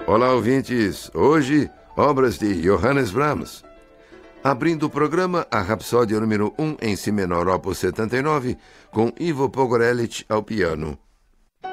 Olá, ouvintes! Hoje, obras de Johannes Brahms. Abrindo o programa, a Rapsódia número 1 em Si menor, opus 79, com Ivo Pogorelic ao piano.